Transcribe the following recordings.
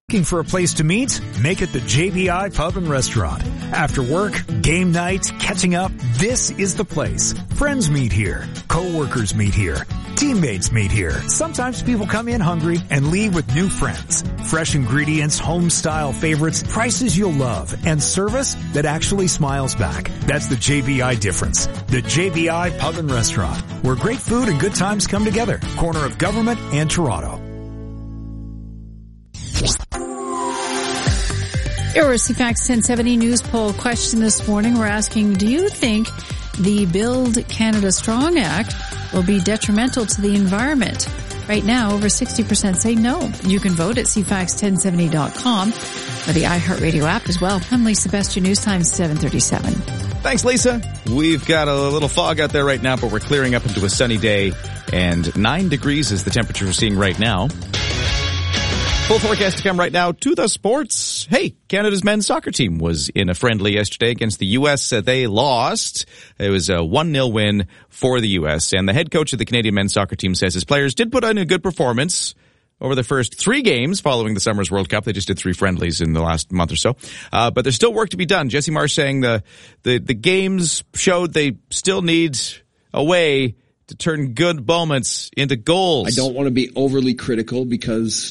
Looking for a place to meet? Make it the JBI Pub and Restaurant. After work, game night, catching up, this is the place. Friends meet here. Co-workers meet here. Teammates meet here. Sometimes people come in hungry and leave with new friends. Fresh ingredients, home-style favorites, prices you'll love, and service that actually smiles back. That's the JBI difference. The JBI Pub and Restaurant, where great food and good times come together. Corner of Government and Toronto. Our CFAX 1070 news poll question this morning. We're asking, do you think the Build Canada Strong Act will be detrimental to the environment? Right now, over 60% say no. You can vote at cfax1070.com or the iHeartRadio app as well. I'm Lisa Best, your news time, 7:37. Thanks, Lisa. We've got a little fog out there right now, but we're clearing up into a sunny day, and 9 degrees is the temperature we're seeing right now. Full forecast to come right now to the sports. Hey, Canada's men's soccer team was in a friendly yesterday against the U.S. They lost. It was a 1-0 win for the U.S. And the head coach of the Canadian men's soccer team says his players did put in a good performance over the first 3 games following the Summer's World Cup. They just did 3 friendlies in the last month or so. But there's still work to be done. Jesse Marsh saying the games showed they still need a way to turn good moments into goals. I don't want to be overly critical because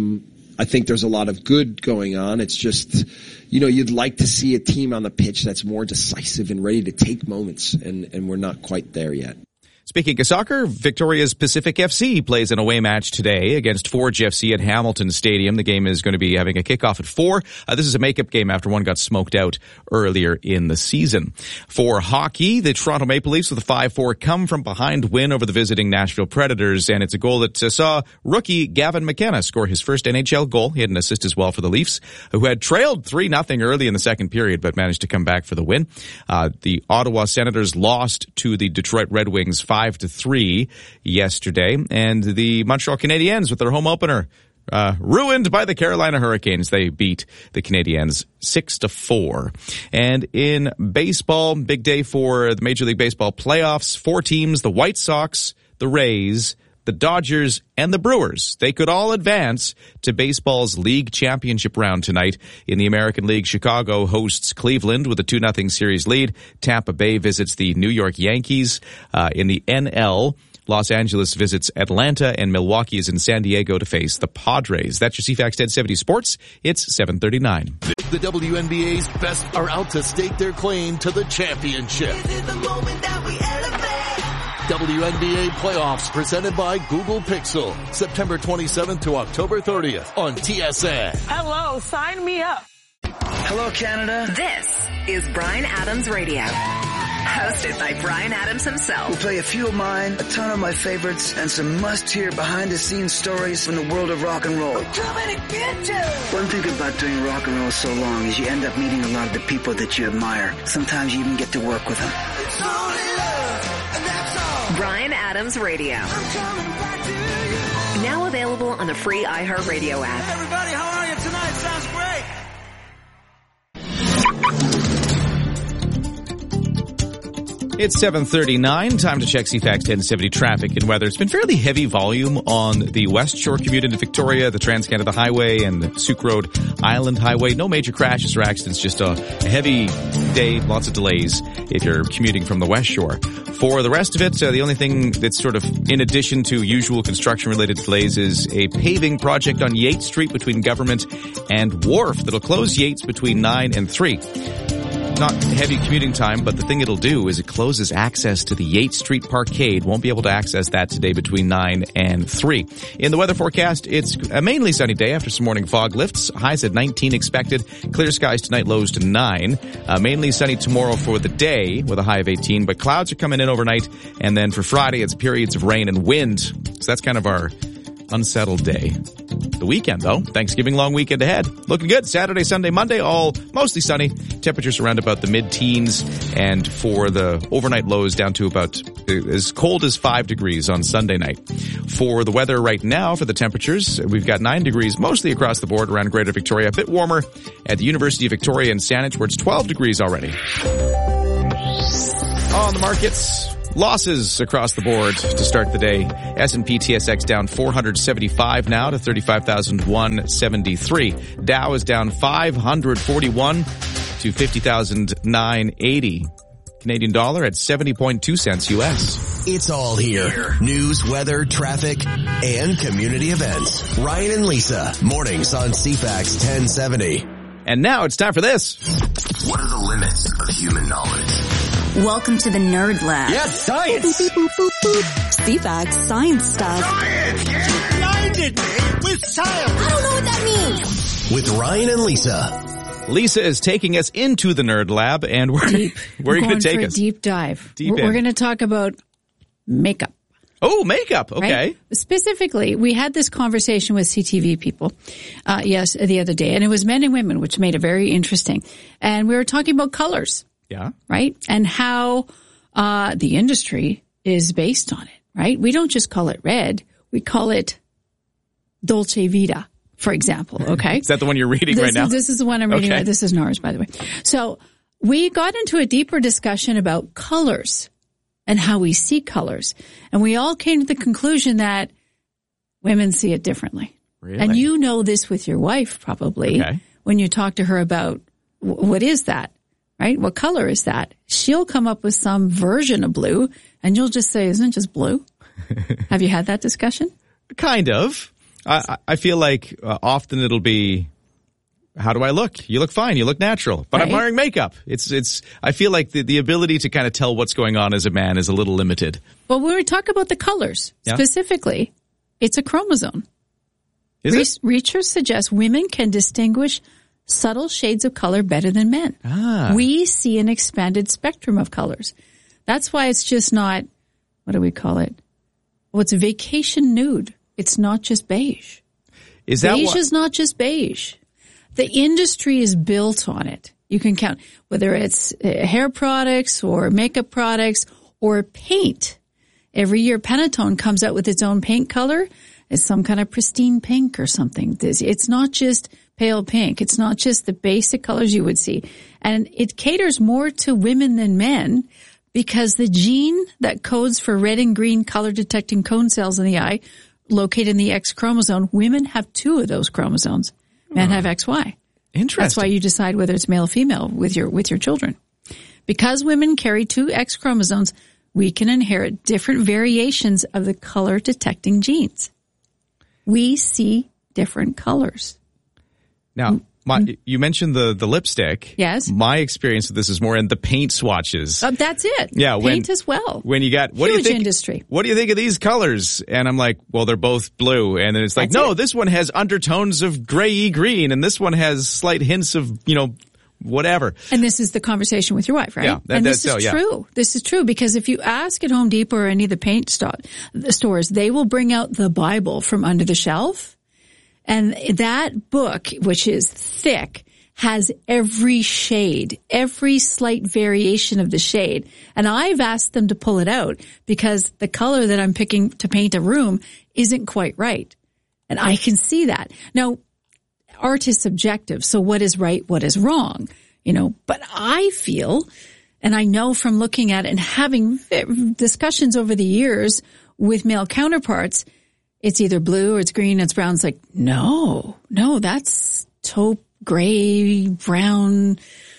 I think there's a lot of good going on. It's just, you'd like to see a team on the pitch that's more decisive and ready to take moments, and we're not quite there yet. Speaking of soccer, Victoria's Pacific FC plays an away match today against Forge FC at Hamilton Stadium. The game is going to be having a kickoff at 4. This is a makeup game after one got smoked out earlier in the season. For hockey, the Toronto Maple Leafs with a 5-4 come-from-behind win over the visiting Nashville Predators, and it's a goal that saw rookie Gavin McKenna score his first NHL goal. He had an assist as well for the Leafs, who had trailed 3-0 early in the second period, but managed to come back for the win. The Ottawa Senators lost to the Detroit Red Wings 5-3 yesterday, and the Montreal Canadiens with their home opener ruined by the Carolina Hurricanes. They beat the Canadiens 6-4. And in baseball, big day for the Major League Baseball playoffs. 4 teams, the White Sox, the Rays, the Dodgers, and the Brewers. They could all advance to baseball's league championship round tonight. In the American League, Chicago hosts Cleveland with a 2-0 series lead. Tampa Bay visits the New York Yankees. In the NL, Los Angeles visits Atlanta, and Milwaukee is in San Diego to face the Padres. That's your CFAX 1070 Sports. It's 7:39. The WNBA's best are out to stake their claim to the championship. This is the moment that we elevate. WNBA playoffs presented by Google Pixel. September 27th to October 30th on TSN. Hello, sign me up. Hello, Canada. This is Bryan Adams Radio. Hosted by Bryan Adams himself. We'll play a few of mine, a ton of my favorites, and some must-hear behind-the-scenes stories from the world of rock and roll. I'm coming to get you. One thing about doing rock and roll so long is you end up meeting a lot of the people that you admire. Sometimes you even get to work with them. It's only love, and that's all. Bryan Adams Radio. I'm coming back to you. Now available on the free iHeartRadio app. Everybody, how are you tonight? Sounds great. It's 7:39. Time to check CFAX 1070 traffic and weather. It's been fairly heavy volume on the West Shore commute into Victoria, the Trans-Canada Highway, and the Souk Road Island Highway. No major crashes or accidents, just a heavy day, lots of delays if you're commuting from the West Shore. For the rest of it, the only thing that's sort of in addition to usual construction-related delays is a paving project on Yates Street between Government and Wharf that'll close Yates between 9 and 3. Not heavy commuting time, but the thing it'll do is it closes access to the Yates Street Parkade. Won't be able to access that today between 9 and 3. In the weather forecast, it's a mainly sunny day after some morning fog lifts. Highs at 19 expected. Clear skies tonight, lows to 9. Mainly sunny tomorrow for the day with a high of 18, but clouds are coming in overnight. And then for Friday, it's periods of rain and wind. So that's kind of our unsettled day. The weekend, though, Thanksgiving long weekend ahead. Looking good. Saturday, Sunday, Monday, all mostly sunny. Temperatures around about the mid-teens. And for the overnight lows down to about as cold as 5 degrees on Sunday night. For the weather right now, for the temperatures, we've got 9 degrees mostly across the board around Greater Victoria. A bit warmer at the University of Victoria in Saanich, where it's 12 degrees already. On the markets, Losses across the board to start the day. S&P TSX down 475 now to 35,173. Dow is down 541 to 50,980. Canadian dollar at 70.2 cents US. It's all here. News, weather, traffic, and community events. Ryan and Lisa, mornings on CFAX 1070. And now it's time for this. What are the limits of human knowledge? Welcome to the Nerd Lab. Yes, science. CFAX Science Stuff. Science, yeah. Blinded me with science. I don't know what that means. With Ryan and Lisa. Lisa is taking us into the Nerd Lab, and where are you going to take us? Deep dive. Deep We're going to talk about makeup. Oh, makeup. Okay. Right? Specifically, we had this conversation with CTV people, the other day, and it was men and women, which made it very interesting. And we were talking about colors. Yeah. Right? And how the industry is based on it, right? We don't just call it red. We call it Dolce Vita, for example, okay? Is that the one you're reading right now? This is the one I'm reading. Okay. Right. This is NARS, by the way. So we got into a deeper discussion about colors and how we see colors. And we all came to the conclusion that women see it differently. Really? And you know this with your wife probably when you talk to her about what is that? Right? What color is that? She'll come up with some version of blue, and you'll just say, isn't it just blue? Have you had that discussion? Kind of. I feel like often it'll be, how do I look? You look fine. You look natural. But I'm wearing makeup. I feel like the ability to kind of tell what's going on as a man is a little limited. Well, when we talk about the colors, specifically, it's a chromosome. Research suggests women can distinguish subtle shades of color better than men. We see an expanded spectrum of colors. That's why it's just not, what do we call it? Well, it's a vacation nude. It's not just beige. Beige is not just beige. The industry is built on it. You can count whether it's hair products or makeup products or paint. Every year Pantone comes out with its own paint color. It's some kind of pristine pink or something. It's not just pale pink. It's not just the basic colors you would see. And it caters more to women than men because the gene that codes for red and green color detecting cone cells in the eye located in the X chromosome, women have 2 of those chromosomes. Men have XY. Interesting. That's why you decide whether it's male or female with your children. Because women carry 2 X chromosomes, we can inherit different variations of the color detecting genes. We see different colors. Now, you mentioned the lipstick. Yes. My experience with this is more in the paint swatches. That's it. Yeah. Paint as well. When you got, what Huge do you think? Industry. What do you think of these colors? And I'm like, well, they're both blue. And then it's like, this one has undertones of grayy green, and this one has slight hints of, whatever. And this is the conversation with your wife, right? Yeah. This is true. This is true because if you ask at Home Depot or any of the paint stores, they will bring out the Bible from under the shelf. And that book, which is thick, has every shade, every slight variation of the shade. And I've asked them to pull it out because the color that I'm picking to paint a room isn't quite right. And I can see that. Now, art is subjective. So what is right? What is wrong? But I feel, and I know from looking at it and having discussions over the years with male counterparts, it's either blue or it's green, it's brown. It's like, no, that's taupe, gray, brown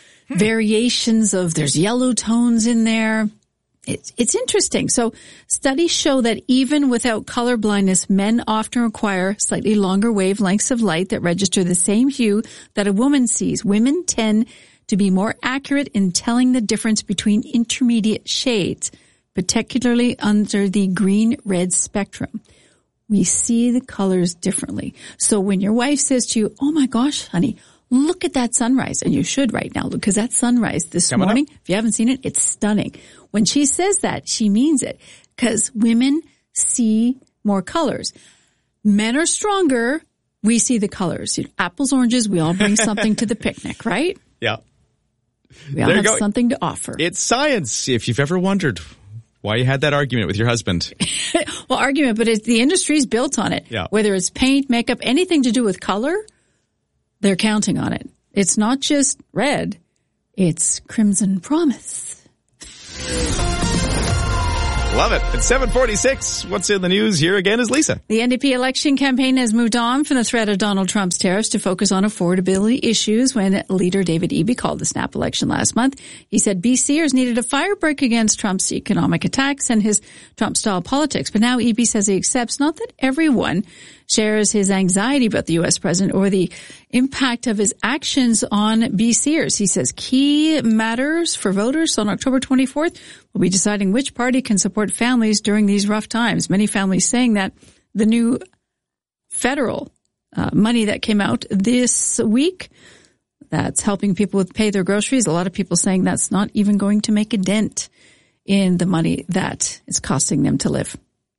variations of, there's yellow tones in there. It's interesting. So studies show that even without color blindness, men often require slightly longer wavelengths of light that register the same hue that a woman sees. Women tend to be more accurate in telling the difference between intermediate shades, particularly under the green-red spectrum. We see the colors differently. So when your wife says to you, oh my gosh, honey, look at that sunrise. And you should right now because that sunrise this morning, if you haven't seen it, it's stunning. When she says that, she means it because women see more colors. Men are stronger. We see the colors. Apples, oranges, we all bring something to the picnic, right? Yeah. We all have something to offer. It's science, if you've ever wondered why you had that argument with your husband. Well, argument, but the industry's built on it. Yeah. Whether it's paint, makeup, anything to do with color, they're counting on it. It's not just red, it's crimson promise. Love it. It's 7:46. What's in the news? Here again is Lisa. The NDP election campaign has moved on from the threat of Donald Trump's tariffs to focus on affordability issues. When leader David Eby called the snap election last month, he said BCers needed a firebreak against Trump's economic attacks and his Trump-style politics. But now Eby says he accepts not that everyone shares his anxiety about the U.S. president or the impact of his actions on BCers. He says key matters for voters on October 24th will be deciding which party can support families during these rough times. Many families saying that the new federal money that came out this week that's helping people pay their groceries. A lot of people saying that's not even going to make a dent in the money that is costing them to live.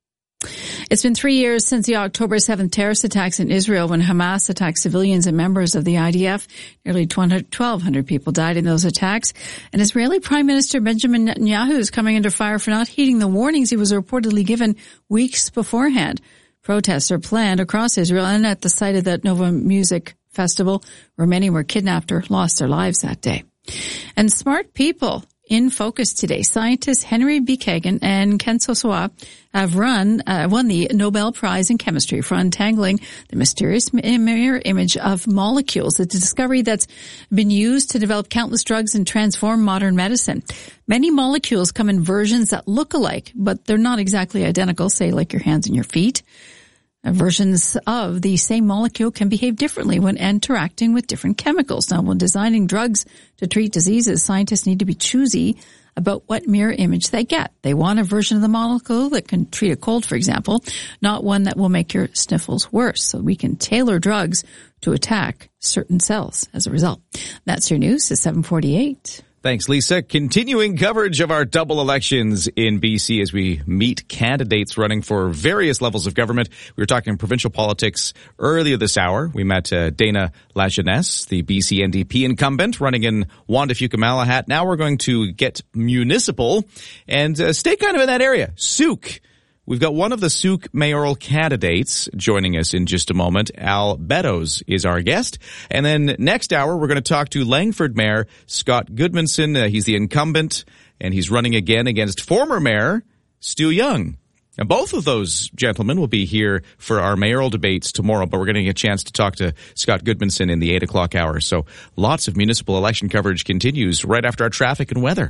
It's been 3 years since the October 7th terrorist attacks in Israel when Hamas attacked civilians and members of the IDF. Nearly 1,200 people died in those attacks. And Israeli Prime Minister Benjamin Netanyahu is coming under fire for not heeding the warnings he was reportedly given weeks beforehand. Protests are planned across Israel and at the site of that Nova Music Festival where many were kidnapped or lost their lives that day. And smart people in focus today. Scientists Henry B. Kagan and Ken Sosua have won the Nobel Prize in Chemistry for untangling the mysterious mirror image of molecules, a discovery that's been used to develop countless drugs and transform modern medicine. Many molecules come in versions that look alike, but they're not exactly identical, say like your hands and your feet. Versions of the same molecule can behave differently when interacting with different chemicals. Now, when designing drugs to treat diseases, scientists need to be choosy about what mirror image they get. They want a version of the molecule that can treat a cold, for example, not one that will make your sniffles worse. So we can tailor drugs to attack certain cells as a result. That's your news at 7:48. Thanks, Lisa. Continuing coverage of our double elections in BC as we meet candidates running for various levels of government. We were talking provincial politics earlier this hour. We met Dana Lajeunesse, the BC NDP incumbent, running in Wanda Fuka-Malahat. Now we're going to get municipal and stay kind of in that area. Souk. We've got one of the Souk mayoral candidates joining us in just a moment. Al Beddoes is our guest. And then next hour, we're going to talk to Langford Mayor Scott Goodmanson. He's the incumbent, and he's running again against former Mayor Stu Young. And both of those gentlemen will be here for our mayoral debates tomorrow, but we're going to get a chance to talk to Scott Goodmanson in the 8 o'clock hour. So lots of municipal election coverage continues right after our traffic and weather.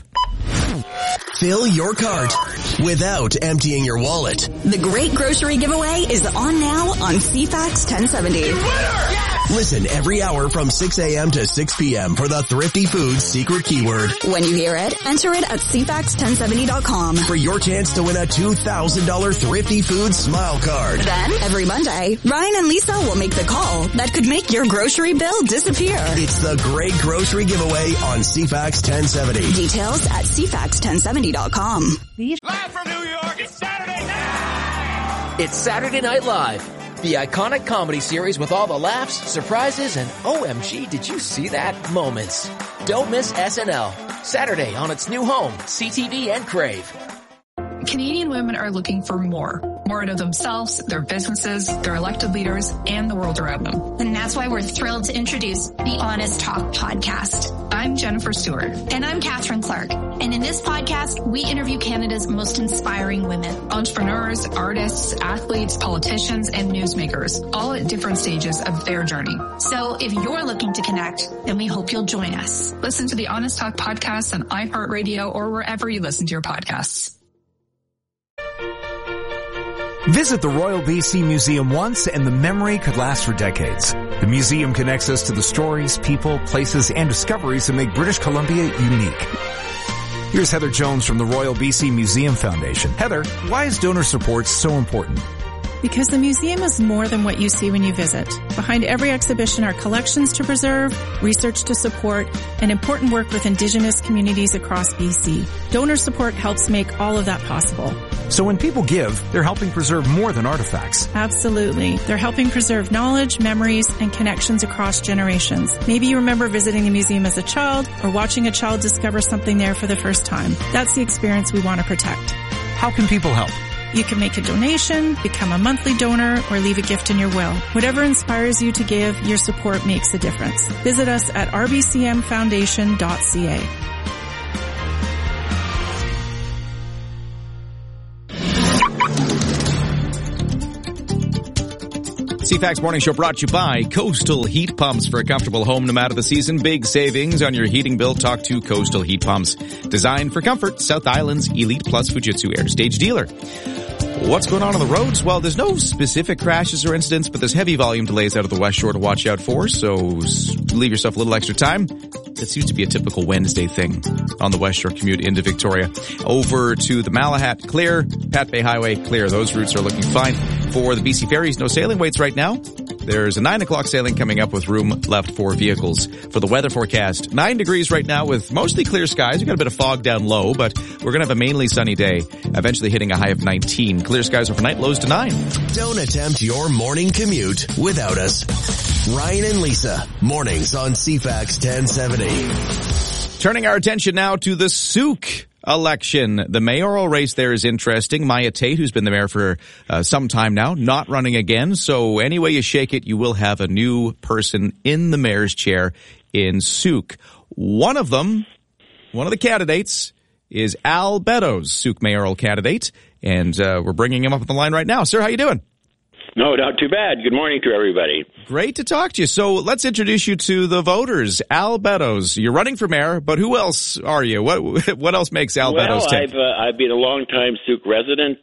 Fill your cart without emptying your wallet. The Great Grocery Giveaway is on now on CFAX 1070. Listen every hour from 6 a.m. to 6 p.m. for the Thrifty Foods secret keyword. When you hear it, enter it at CFAX1070.com. For your chance to win a $2,000 Thrifty Foods smile card. Then, every Monday, Ryan and Lisa will make the call that could make your grocery bill disappear. It's the Great Grocery Giveaway on CFAX 1070. Details at CFAX1070.com. Live from New York, it's Saturday night! It's Saturday Night Live, the iconic comedy series with all the laughs, surprises, and OMG, did you see that moments. Don't miss SNL, Saturday on its new home, CTV and Crave. Canadian women are looking for more out of themselves, their businesses, their elected leaders, and the world around them. And that's why we're thrilled to introduce the Honest Talk podcast. I'm Jennifer Stewart. And I'm Catherine Clark. And in this podcast, we interview Canada's most inspiring women. Entrepreneurs, artists, athletes, politicians, and newsmakers, all at different stages of their journey. So if you're looking to connect, then we hope you'll join us. Listen to the Honest Talk podcast on iHeartRadio or wherever you listen to your podcasts. Visit the Royal BC Museum once and the memory could last for decades. The museum connects us to the stories, people, places, and discoveries that make British Columbia unique. Here's Heather Jones from the Royal BC Museum Foundation. Heather, why is donor support so important? Because the museum is more than what you see when you visit. Behind every exhibition are collections to preserve, research to support, and important work with Indigenous communities across BC. Donor support helps make all of that possible. So when people give, they're helping preserve more than artifacts. Absolutely. They're helping preserve knowledge, memories, and connections across generations. Maybe you remember visiting the museum as a child or watching a child discover something there for the first time. That's the experience we want to protect. How can people help? You can make a donation, become a monthly donor, or leave a gift in your will. Whatever inspires you to give, your support makes a difference. Visit us at rbcmfoundation.ca. CFAX Morning Show brought to you by Coastal Heat Pumps. For a comfortable home no matter the season. Big savings on your heating bill. Talk to Coastal Heat Pumps. Designed for comfort. South Island's Elite Plus Fujitsu Air Stage dealer. What's going on the roads? Well, there's no specific crashes or incidents, but there's heavy volume delays out of the West Shore to watch out for, so leave yourself a little extra time. It seems to be a typical Wednesday thing on the West Shore commute into Victoria. Over to the Malahat, clear. Pat Bay Highway, clear. Those routes are looking fine. For the BC Ferries, no sailing waits right now. There's a 9 o'clock sailing coming up with room left for vehicles. For the weather forecast, 9 degrees right now with mostly clear skies. We've got a bit of fog down low, but we're going to have a mainly sunny day, eventually hitting a high of 19. Clear skies overnight, lows to 9. Don't attempt your morning commute without us. Ryan and Lisa, mornings on CFAX 1070. Turning our attention now to the Sooke election. The mayoral race there is interesting. Maya Tate, who's been the mayor for some time now, not running again. So any way you shake it, you will have a new person in the mayor's chair in Sooke. One of the candidates is Al Beddoes, Sooke mayoral candidate. And we're bringing him up on the line right now. Sir, how you doing? No, not too bad. Good morning to everybody. Great to talk to you. So let's introduce you to the voters. Al Beddoes, you're running for mayor, but who else are you? What else makes Al Beddoes tick? I've been a long-time Sooke resident,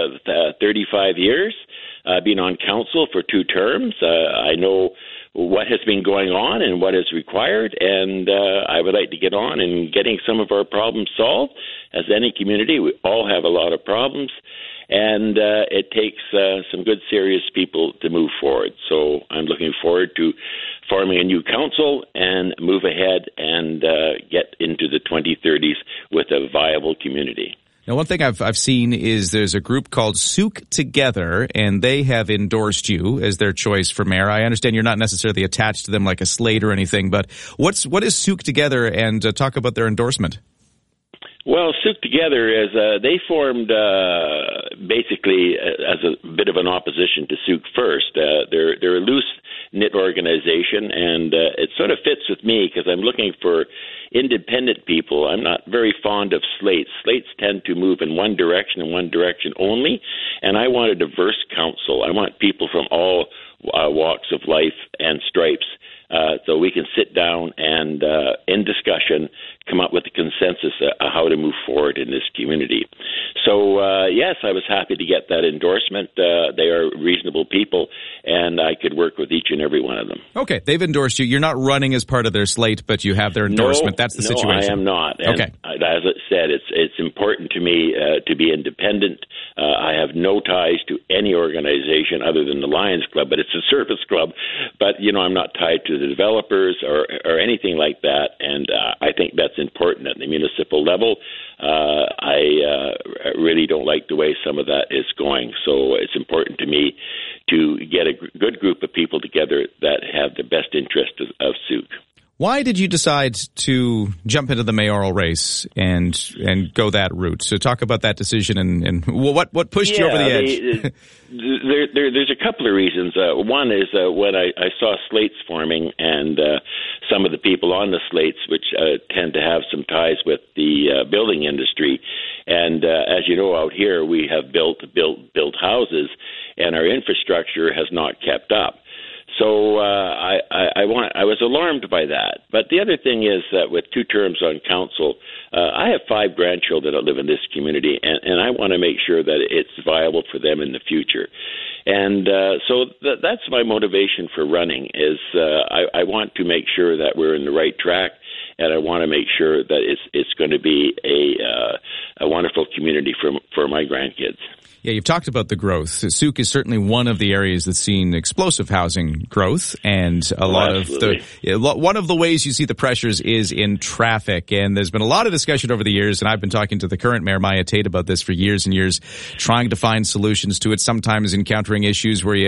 35 years. I've been on council for 2 terms. I know what has been going on and what is required, and I would like to get on and getting some of our problems solved. As any community, we all have a lot of problems. And it takes some good, serious people to move forward. So I'm looking forward to forming a new council and move ahead and get into the 2030s with a viable community. Now, one thing I've seen is there's a group called Sooke Together, and they have endorsed you as their choice for mayor. I understand you're not necessarily attached to them like a Slate or anything, but what is Sooke Together, and talk about their endorsement? Well, Sooke Together is they formed basically as a bit of an opposition to Sooke First. They're a loose-knit organization, and it sort of fits with me because I'm looking for independent people. I'm not very fond of slates. Slates tend to move in one direction and one direction only, and I want a diverse council. I want people from all walks of life and stripes. So we can sit down and, in discussion, come up with a consensus how to move forward in this community. So, yes, I was happy to get that endorsement. They are reasonable people, and I could work with each and every one of them. Okay, they've endorsed you. You're not running as part of their slate, but you have their endorsement. That's the situation. No, I am not. And okay. As I said, it's important to me to be independent. I have no ties to any organization other than the Lions Club, but it's a service club. But, I'm not tied to the developers or anything like that, and I think that's important at the municipal level. I really don't like the way some of that is going, so it's important to me to get a good group of people together that have the best interest of Sooke. Why did you decide to jump into the mayoral race and go that route? So talk about that decision and what pushed you over the edge. There's a couple of reasons. One is when I saw slates forming and some of the people on the slates, which tend to have some ties with the building industry. And as you know, out here we have built houses, and our infrastructure has not kept up. So I was alarmed by that. But the other thing is that with 2 terms on council, I have 5 grandchildren that live in this community, and I want to make sure that it's viable for them in the future. And so that's my motivation for running is I want to make sure that we're in the right track, and I want to make sure that it's going to be a wonderful community for my grandkids. Yeah, you've talked about the growth. Sooke is certainly one of the areas that's seen explosive housing growth, and one of the ways you see the pressures is in traffic. And there's been a lot of discussion over the years, and I've been talking to the current mayor, Maya Tate, about this for years and years, trying to find solutions to it. Sometimes encountering issues where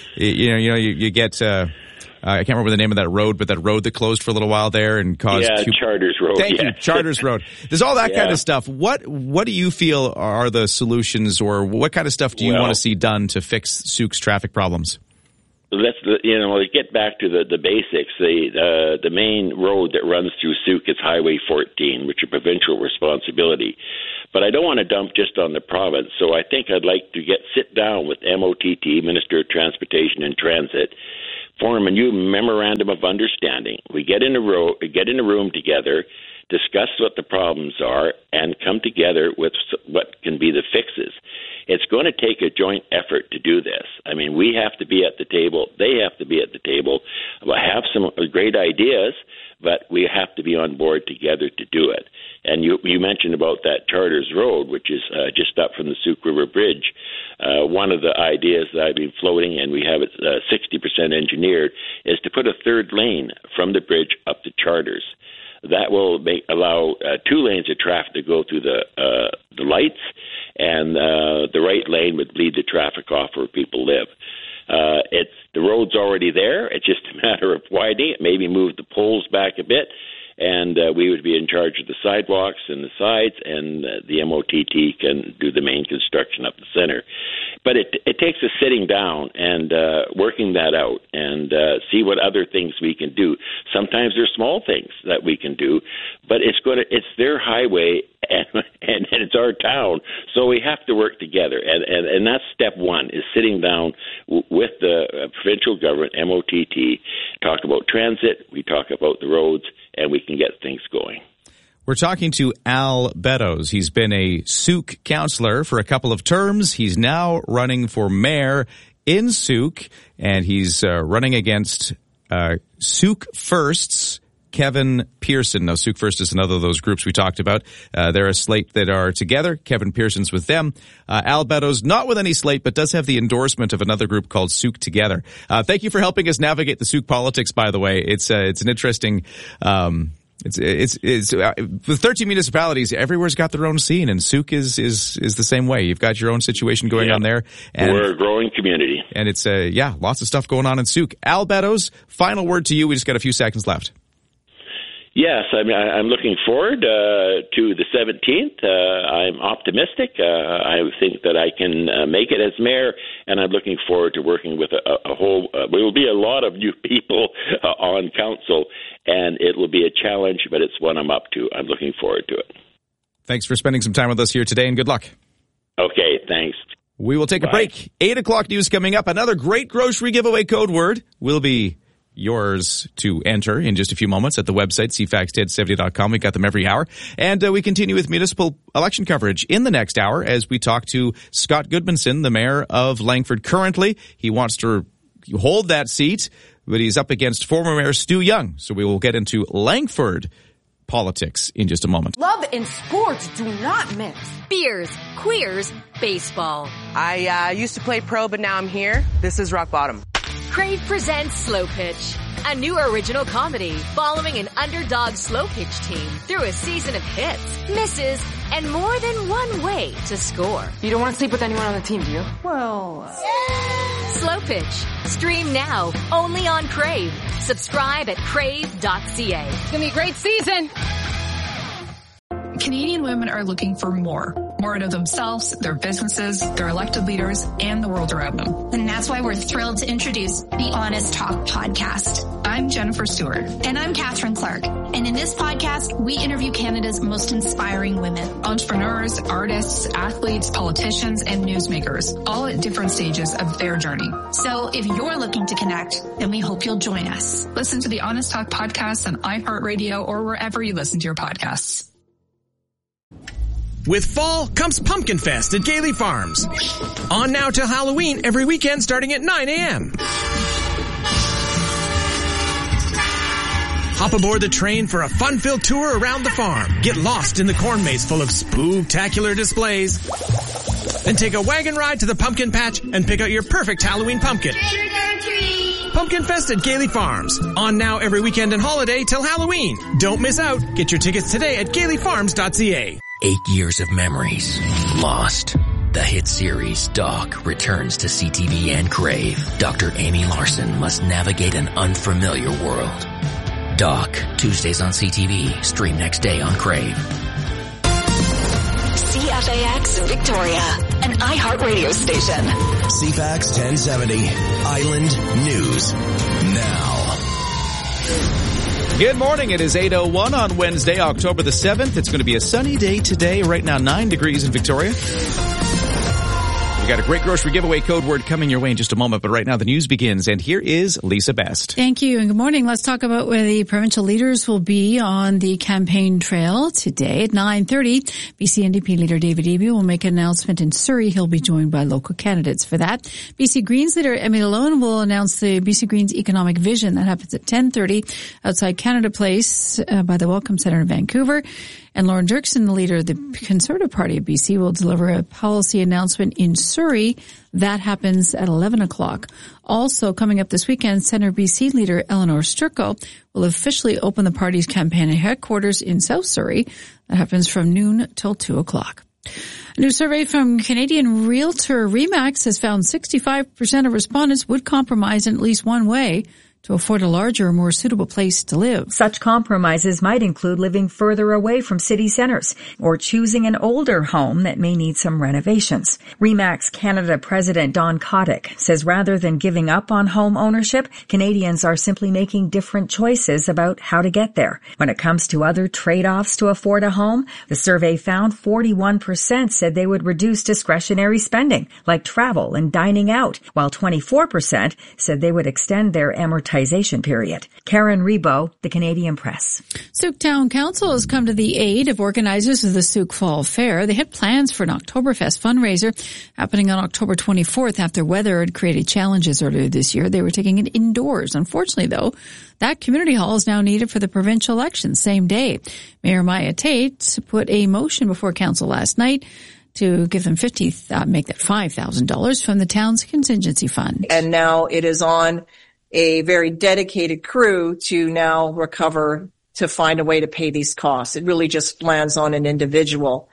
you get. I can't remember the name of that road, but that road that closed for a little while there and caused... Yeah, Charters Road. Thank you, Charters Road. There's all that kind of stuff. What do you feel are the solutions, or what kind of stuff do you want to see done to fix Sooke's traffic problems? let's get back to the basics. The main road that runs through Sooke is Highway 14, which is a provincial responsibility. But I don't want to dump just on the province, so I think I'd like to sit down with MOTT, Minister of Transportation and Transit, form a new memorandum of understanding. We get in a room together, discuss what the problems are, and come together with what can be the fixes. It's going to take a joint effort to do this. I mean, we have to be at the table. They have to be at the table. We'll have some great ideas, but we have to be on board together to do it. And you mentioned about that Charters Road, which is just up from the Sooke River Bridge. One of the ideas that I've been floating, and we have it 60% engineered, is to put a third lane from the bridge up to Charters. That will allow 2 lanes of traffic to go through the lights, and the right lane would lead the traffic off where people live. The road's already there. It's just a matter of widening it, maybe move the poles back a bit, and we would be in charge of the sidewalks and the sides, and the MOTT can do the main construction up the center. But it takes us sitting down and working that out and see what other things we can do. Sometimes there's small things that we can do, but it's their highway and it's our town, so we have to work together. And that's step one, is sitting down with the provincial government, MOTT, talk about transit, we talk about the roads, and we can get things going. We're talking to Al Beddoes. He's been a Sooke councillor for a couple of terms. He's now running for mayor in Sooke, and he's running against Sooke First's Kevin Pearson. Now, Sooke First is another of those groups we talked about. They're a slate that are together. Kevin Pearson's with them. Al Beddoes, not with any slate, but does have the endorsement of another group called Sooke Together. Thank you for helping us navigate the Sooke politics, by the way. It's an interesting... It's with 13 municipalities, everywhere's got their own scene, and Sooke is the same way. You've got your own situation going on there. And we're a growing community. And it's, lots of stuff going on in Sooke. Al Beddoes, final word to you. We just got a few seconds left. Yes, I'm looking forward to the 17th. I'm optimistic. I think that I can make it as mayor, and I'm looking forward to working with a whole there will be a lot of new people on council, and it will be a challenge, but it's one I'm up to. I'm looking forward to it. Thanks for spending some time with us here today, and good luck. Okay, thanks. We will take a break. 8 o'clock news coming up. Another great grocery giveaway code word will be yours to enter in just a few moments at the website, cfax1070.com. We got them every hour. And we continue with municipal election coverage in the next hour as we talk to Scott Goodmanson, the mayor of Langford currently. He wants to hold that seat, but he's up against former Mayor Stu Young. So we will get into Langford politics in just a moment. Love and sports do not mix. Beers, queers, baseball. I used to play pro, but now I'm here. This is rock bottom. Crave presents Slow Pitch, a new original comedy following an underdog slow pitch team through a season of hits, misses, and more than one way to score. You don't want to sleep with anyone on the team, do you? Well, Slow Pitch. Stream now, only on Crave. Subscribe at crave.ca. It's going to be a great season. Canadian women are looking for more out of themselves, their businesses, their elected leaders, and the world around them. And that's why we're thrilled to introduce the Honest Talk podcast. I'm Jennifer Stewart. And I'm Catherine Clark. And in this podcast, we interview Canada's most inspiring women. Entrepreneurs, artists, athletes, politicians, and newsmakers, all at different stages of their journey. So if you're looking to connect, then we hope you'll join us. Listen to the Honest Talk podcast on iHeartRadio or wherever you listen to your podcasts. With fall comes Pumpkin Fest at Gailey Farms. On now till Halloween every weekend starting at 9 a.m. Hop aboard the train for a fun-filled tour around the farm. Get lost in the corn maze full of spooktacular displays. Then take a wagon ride to the pumpkin patch and pick out your perfect Halloween pumpkin. Trick or treat! Pumpkin Fest at Gailey Farms. On now every weekend and holiday till Halloween. Don't miss out. Get your tickets today at gaileyfarms.ca. 8 years of memories lost. The hit series Doc returns to CTV and Crave. Dr. Amy Larson must navigate an unfamiliar world. Doc, Tuesdays on CTV. Stream next day on Crave. CFAX Victoria, an iHeartRadio station. CFAX 1070, Island News Now. Good morning. It is 8:01 on Wednesday, October the 7th. It's going to be a sunny day today. Right now, 9 degrees in Victoria. We got a great grocery giveaway code word coming your way in just a moment, but right now the news begins, and here is Lisa Best. Thank you, and good morning. Let's talk about where the provincial leaders will be on the campaign trail today at 9:30. BC NDP leader David Eby will make an announcement in Surrey. He'll be joined by local candidates for that. BC Greens leader Emily Lalonde will announce the BC Greens economic vision. That happens at 10:30 outside Canada Place by the Welcome Centre in Vancouver. And Lauren Dirksen, the leader of the Conservative Party of BC, will deliver a policy announcement in Surrey. That happens at 11 o'clock. Also, coming up this weekend, Centre BC leader Eleanor Sturko will officially open the party's campaign headquarters in South Surrey. That happens from noon till 2 o'clock. A new survey from Canadian realtor Remax has found 65% of respondents would compromise in at least one way to afford a larger, more suitable place to live. Such compromises might include living further away from city centers or choosing an older home that may need some renovations. Remax Canada President Don Kotick says rather than giving up on home ownership, Canadians are simply making different choices about how to get there. When it comes to other trade-offs to afford a home, the survey found 41% said they would reduce discretionary spending, like travel and dining out, while 24% said they would extend their amortization period. Karen Rebo, The Canadian Press. Souk Town Council has come to the aid of organizers of the Souk Fall Fair. They had plans for an Oktoberfest fundraiser happening on October 24th after weather had created challenges earlier this year. They were taking it indoors. Unfortunately, though, that community hall is now needed for the provincial election same day. Mayor Maya Tate put a motion before council last night to give them make that $5,000 from the town's contingency fund. And now it is on a very dedicated crew to now recover, to find a way to pay these costs. It really just lands on an individual.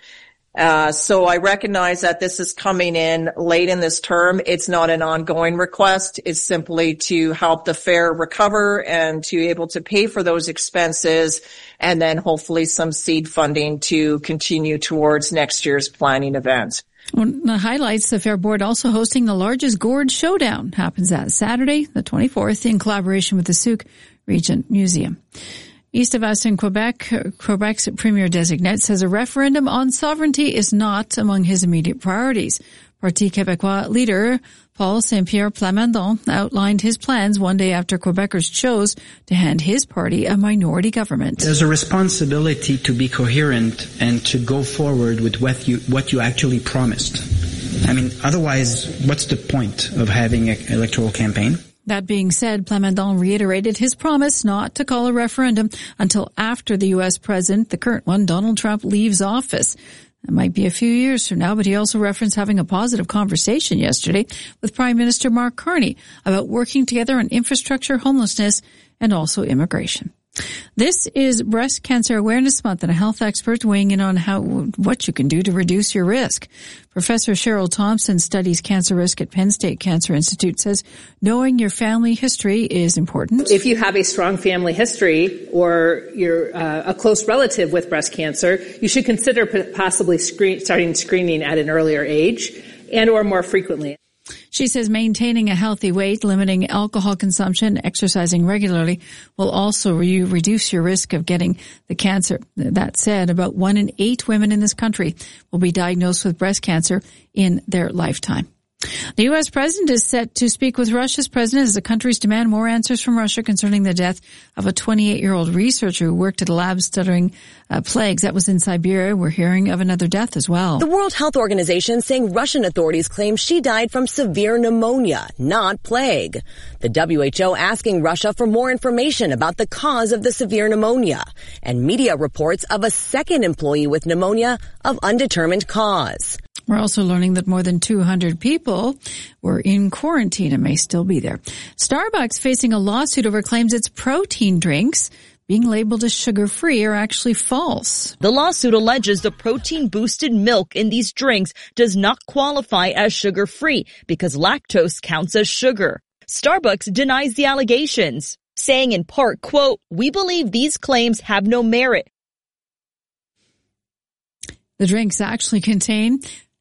So I recognize that this is coming in late in this term. It's not an ongoing request. It's simply to help the fair recover and to be able to pay for those expenses, and then hopefully some seed funding to continue towards next year's planning event. One of the highlights, the Fair Board also hosting the largest gourd showdown. Happens that Saturday, the 24th, in collaboration with the Souk Regent Museum. East of us in Quebec, Quebec's premier designate says a referendum on sovereignty is not among his immediate priorities. Parti Québécois leader Paul Saint-Pierre Plamondon outlined his plans one day after Quebecers chose to hand his party a minority government. There's a responsibility to be coherent and to go forward with what you actually promised. I mean, otherwise, what's the point of having an electoral campaign? That being said, Plamondon reiterated his promise not to call a referendum until after the U.S. president, the current one, Donald Trump, leaves office. It might be a few years from now, but he also referenced having a positive conversation yesterday with Prime Minister Mark Carney about working together on infrastructure, homelessness, and also immigration. This is Breast Cancer Awareness Month, and a health expert weighing in on what you can do to reduce your risk. Professor Cheryl Thompson studies cancer risk at Penn State Cancer Institute, says knowing your family history is important. If you have a strong family history or you're a close relative with breast cancer, you should consider possibly starting screening at an earlier age and or more frequently. She says maintaining a healthy weight, limiting alcohol consumption, exercising regularly will also reduce your risk of getting the cancer. That said, about 1 in 8 women in this country will be diagnosed with breast cancer in their lifetime. The U.S. president is set to speak with Russia's president as the countries demand more answers from Russia concerning the death of a 28-year-old researcher who worked at a lab studying plagues. That was in Siberia. We're hearing of another death as well. The World Health Organization saying Russian authorities claim she died from severe pneumonia, not plague. The WHO asking Russia for more information about the cause of the severe pneumonia, and media reports of a second employee with pneumonia of undetermined cause. We're also learning that more than 200 people were in quarantine and may still be there. Starbucks facing a lawsuit over claims its protein drinks being labeled as sugar-free are actually false. The lawsuit alleges the protein-boosted milk in these drinks does not qualify as sugar-free because lactose counts as sugar. Starbucks denies the allegations, saying in part, quote, "We believe these claims have no merit." The drinks actually contain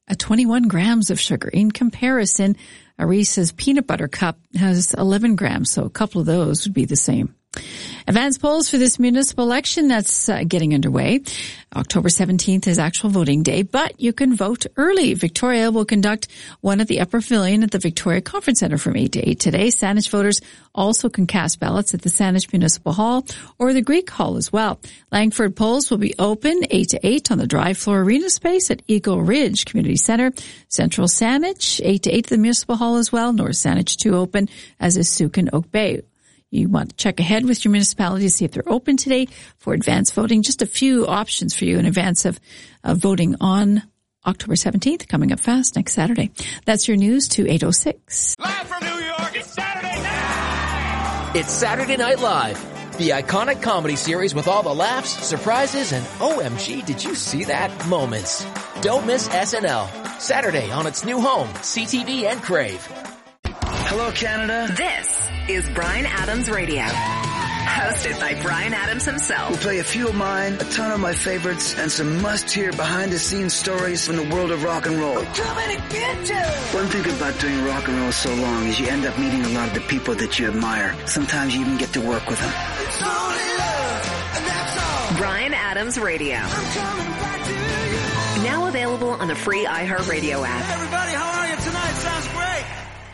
at 21 grams of sugar. In comparison, a Reese's peanut butter cup has 11 grams, so a couple of those would be the same. Advance polls for this municipal election, that's getting underway. October 17th is actual voting day, but you can vote early. Victoria will conduct one at the Upper Pavilion at the Victoria Conference Centre from 8 to 8 today. Saanich voters also can cast ballots at the Saanich Municipal Hall or the Greek Hall as well. Langford polls will be open 8 to 8 on the drive floor arena space at Eagle Ridge Community Centre. Central Saanich, 8 to 8 to the Municipal Hall as well. North Saanich 2 open, as is Sukin Oak Bay. You want to check ahead with your municipality to see if they're open today for advance voting. Just a few options for you in advance of voting on October 17th, coming up fast next Saturday. That's your news to 8:06. Live from New York, it's Saturday night! It's Saturday Night Live, the iconic comedy series with all the laughs, surprises, and OMG, did you see that moments. Don't miss SNL, Saturday on its new home, CTV and Crave. Hello, Canada. This is Bryan Adams Radio, hosted by Bryan Adams himself. We'll play a few of mine, a ton of my favorites, and some must-hear behind-the-scenes stories from the world of rock and roll. We're coming to get you! One thing about doing rock and roll so long is you end up meeting a lot of the people that you admire. Sometimes you even get to work with them. It's only love, and that's all. Bryan Adams Radio. I'm coming back to you. Now available on the free iHeartRadio app. Hey everybody, how are you tonight? Sounds great.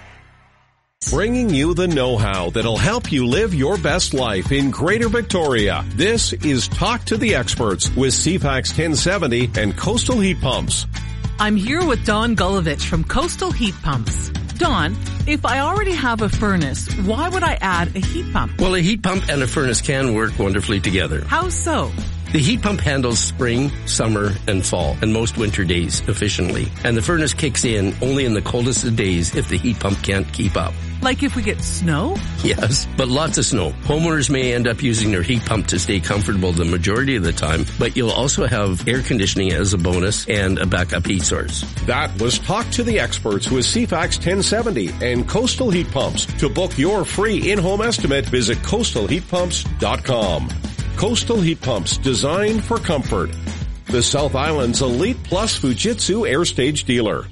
Bringing you the know-how that'll help you live your best life in Greater Victoria. This is Talk to the Experts with CFAX 1070 and Coastal Heat Pumps. I'm here with Dawn Gulovich from Coastal Heat Pumps. Dawn, if I already have a furnace, why would I add a heat pump? Well, a heat pump and a furnace can work wonderfully together. How so? The heat pump handles spring, summer, and fall, and most winter days efficiently. And the furnace kicks in only in the coldest of days if the heat pump can't keep up. Like if we get snow? Yes, but lots of snow. Homeowners may end up using their heat pump to stay comfortable the majority of the time, but you'll also have air conditioning as a bonus and a backup heat source. That was Talk to the Experts with CFAX 1070 and Coastal Heat Pumps. To book your free in-home estimate, visit coastalheatpumps.com. Coastal Heat Pumps, designed for comfort. The South Island's Elite Plus Fujitsu Air Stage dealer.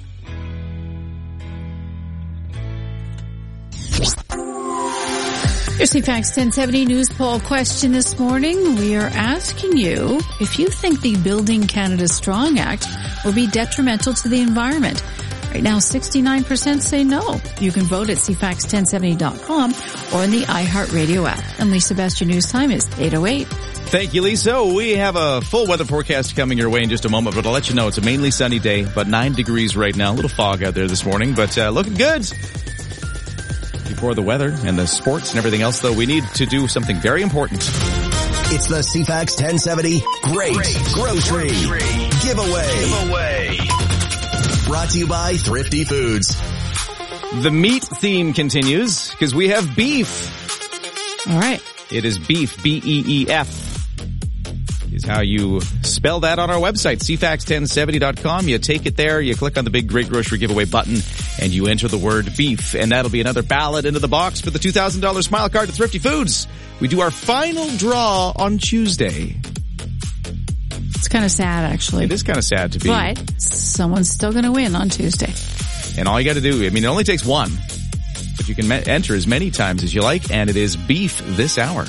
Your CFAX 1070 news poll question this morning. We are asking you if you think the Building Canada Strong Act will be detrimental to the environment. Right now, 69% say no. You can vote at cfax1070.com or in the iHeartRadio app. And Lisa Best, your news time is 8:08. Thank you, Lisa. We have a full weather forecast coming your way in just a moment, but I'll let you know it's a mainly sunny day, about 9 degrees right now. A little fog out there this morning, but looking good. Before the weather and the sports and everything else, though, we need to do something very important. It's the CFAX 1070 Great Grocery Giveaway. Brought to you by Thrifty Foods. The meat theme continues because we have beef. All right. It is beef, B-E-E-F. Is how you spell that on our website, cfax1070.com. You take it there, you click on the big Great Grocery Giveaway button, and you enter the word beef. And that'll be another ballot into the box for the $2,000 Smile Card to Thrifty Foods. We do our final draw on Tuesday. It's kind of sad, actually. It is kind of sad to be. But someone's still going to win on Tuesday. And all you got to do, it only takes one. But you can enter as many times as you like, and it is beef this hour.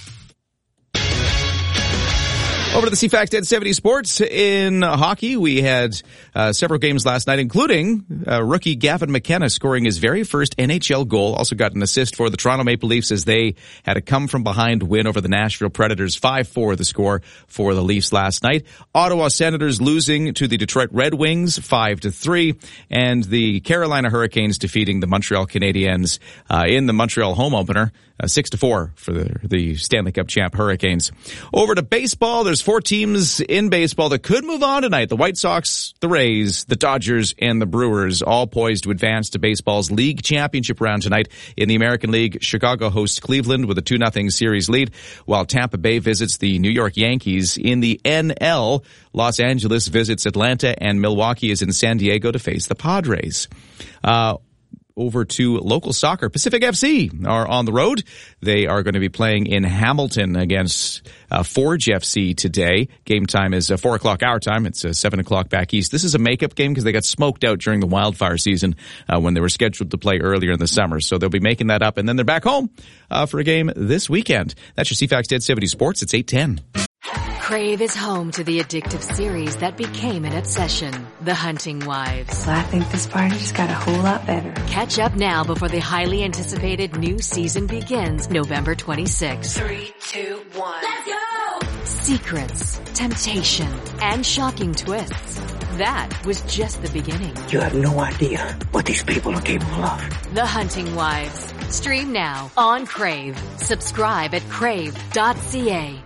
Over to the CFAX 1070 Sports. In hockey, we had several games last night, including rookie Gavin McKenna scoring his very first NHL goal. Also got an assist for the Toronto Maple Leafs as they had a come-from-behind win over the Nashville Predators. 5-4 the score for the Leafs last night. Ottawa Senators losing to the Detroit Red Wings 5-3, and the Carolina Hurricanes defeating the Montreal Canadiens in the Montreal home opener. 6-4 for the Stanley Cup champ Hurricanes. Over to baseball, there's 4 teams in baseball that could move on tonight. The White Sox, the Rays, the Dodgers, and the Brewers, all poised to advance to baseball's league championship round tonight. In the American League, Chicago hosts Cleveland with a 2-0 series lead, while Tampa Bay visits the New York Yankees. In the NL, Los Angeles visits Atlanta, and Milwaukee is in San Diego to face the Padres. over to local soccer. Pacific FC are on the road. They are going to be playing in Hamilton against Forge FC today. Game time is 4 o'clock our time. It's 7 o'clock back east. This is a makeup game because they got smoked out during the wildfire season when they were scheduled to play earlier in the summer. So they'll be making that up, and then they're back home for a game this weekend. That's your CFAX 1070 Sports. It's 8:10. Crave is home to the addictive series that became an obsession, The Hunting Wives. I think this party just got a whole lot better. Catch up now before the highly anticipated new season begins November 26th. 3, 2, 1. Let's go! Secrets, temptation, and shocking twists. That was just the beginning. You have no idea what these people are capable of. The Hunting Wives. Stream now on Crave. Subscribe at crave.ca.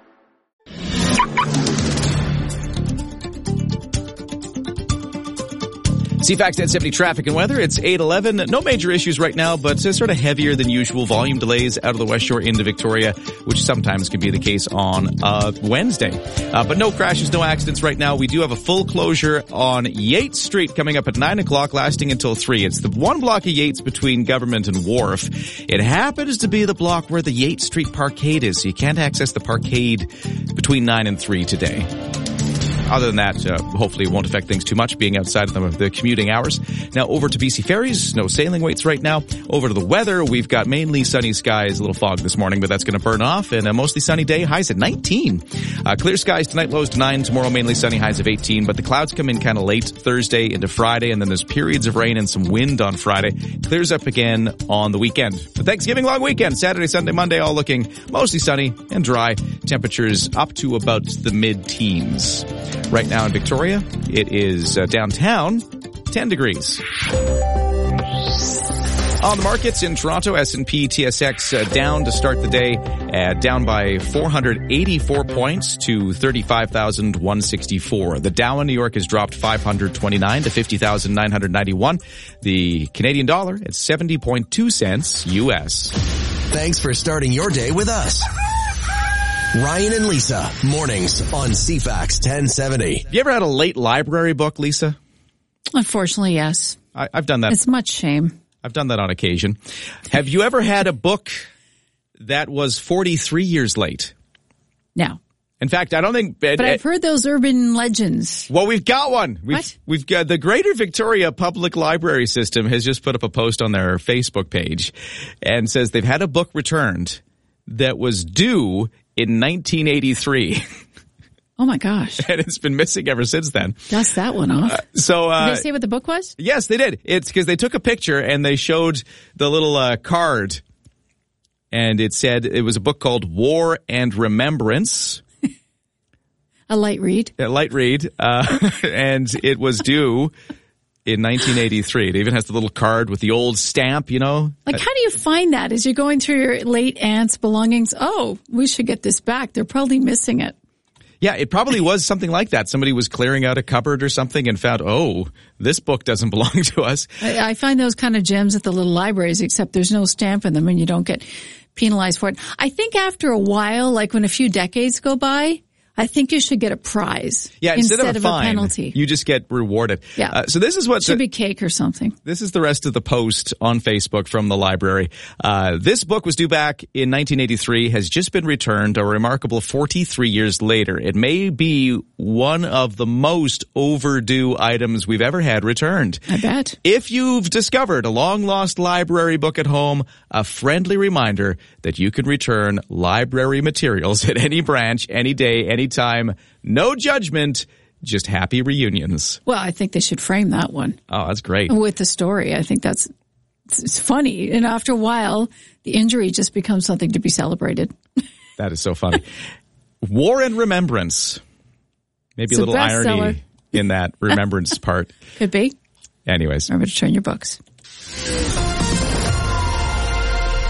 CFAX 1070 traffic and weather. It's 8:11. No major issues right now, but sort of heavier than usual volume delays out of the West Shore into Victoria, which sometimes can be the case on Wednesday. But no crashes, no accidents right now. We do have a full closure on Yates Street coming up at 9 o'clock, lasting until 3. It's the one block of Yates between Government and Wharf. It happens to be the block where the Yates Street Parkade is, so you can't access the Parkade between 9 and 3 today. Other than that, hopefully it won't affect things too much being outside of the commuting hours. Now over to BC Ferries. No sailing waits right now. Over to the weather. We've got mainly sunny skies, a little fog this morning, but that's going to burn off. And a mostly sunny day. Highs at 19. Clear skies tonight, lows to 9. Tomorrow mainly sunny, highs of 18. But the clouds come in kind of late Thursday into Friday. And then there's periods of rain and some wind on Friday. Clears up again on the weekend. The Thanksgiving long weekend. Saturday, Sunday, Monday, all looking mostly sunny and dry. Temperatures up to about the mid-teens. Right now in Victoria, it is downtown, 10 degrees. On the markets in Toronto, S&P TSX down to start the day, down by 484 points to 35,164. The Dow in New York has dropped 529 to 50,991. The Canadian dollar at 70.2 cents U.S. Thanks for starting your day with us. Ryan and Lisa, mornings on CFAX 1070. You ever had a late library book, Lisa? Unfortunately, yes. I've done that. It's much shame. I've done that on occasion. Have you ever had a book that was 43 years late? No. In fact, I don't think... But I've heard those urban legends. Well, we've got one. What? We've got the Greater Victoria Public Library System has just put up a post on their Facebook page and says they've had a book returned that was due in 1983. Oh my gosh. And it's been missing ever since then. Dust that one off. Did they say what the book was? Yes, they did. It's because they took a picture and they showed the little card, and it said it was a book called War and Remembrance. A light read. A light read. And it was due in 1983. It even has the little card with the old stamp, you know. Like, how do you find that as you're going through your late aunt's belongings? Oh, we should get this back. They're probably missing it. Yeah, it probably was something like that. Somebody was clearing out a cupboard or something and found, oh, this book doesn't belong to us. I find those kind of gems at the little libraries, except there's no stamp in them and you don't get penalized for it. I think after a while, like when a few decades go by, I think you should get a prize. Yeah, instead of a fine, penalty. You just get rewarded. Yeah. So this is what should be cake or something. This is the rest of the post on Facebook from the library. This book was due back in 1983, has just been returned a remarkable 43 years later. It may be one of the most overdue items we've ever had returned. I bet. If you've discovered a long-lost library book at home, a friendly reminder that you can return library materials at any branch, any day, any time, no judgment, just happy reunions. Well, I think they should frame that one. Oh, that's great. With the story. I think it's funny. And after a while, the injury just becomes something to be celebrated. That is so funny. War and Remembrance. Maybe a little irony in that remembrance part. Could be. Anyways. Remember to turn your books.